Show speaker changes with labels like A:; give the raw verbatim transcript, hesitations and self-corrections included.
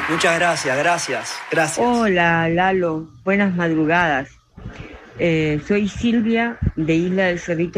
A: Muchas gracias, gracias, gracias.
B: Hola, Lalo. Buenas madrugadas. Eh, soy Silvia de Isla del Cerrito.